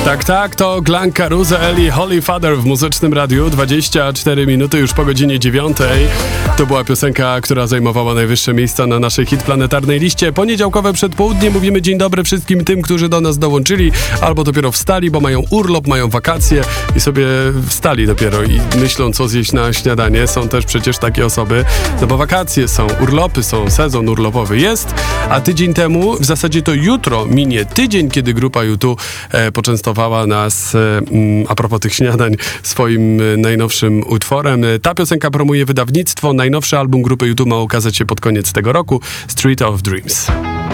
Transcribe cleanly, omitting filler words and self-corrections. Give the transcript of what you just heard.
Tak, to Glenn Caruzel i Holy Father w Muzycznym Radiu. 24 minuty już po godzinie 9. To była piosenka, która zajmowała najwyższe miejsca na naszej hitplanetarnej liście. Poniedziałkowe przedpołudnie mówimy dzień dobry wszystkim tym, którzy do nas dołączyli albo dopiero wstali, bo mają urlop, mają wakacje i sobie wstali dopiero i myślą, co zjeść na śniadanie. Są też przecież takie osoby, no bo wakacje są, urlopy są, sezon urlopowy jest, a tydzień temu, w zasadzie to jutro minie tydzień, kiedy grupa U2 poczęstowała nas a propos tych śniadań swoim najnowszym utworem. Ta piosenka promuje wydawnictwo. Najnowszy album grupy U2 ma ukazać się pod koniec tego roku. Street of Dreams.